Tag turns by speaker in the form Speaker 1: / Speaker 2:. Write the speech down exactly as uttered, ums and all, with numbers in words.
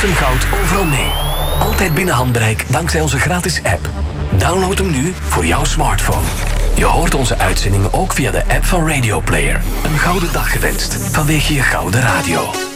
Speaker 1: Een goud overal mee. Altijd binnen handbereik dankzij onze gratis app. Download hem nu voor jouw smartphone. Je hoort onze uitzendingen ook via de app van Radio Player. Een gouden dag gewenst vanwege je gouden radio.